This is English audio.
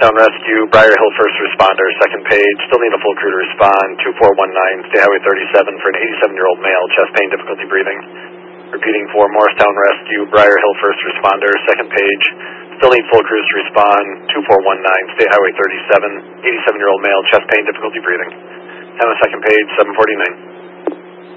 Morristown Rescue, Briar Hill First Responder, second page. Still need a full crew to respond. 2419, State Highway 37 for an 87-year-old male, chest pain, difficulty breathing. Repeating for Morristown Rescue, Briar Hill First Responder, second page. Still need full crews to respond. 2419, State Highway 37, 87-year-old male, chest pain, difficulty breathing. And on the second page, 749.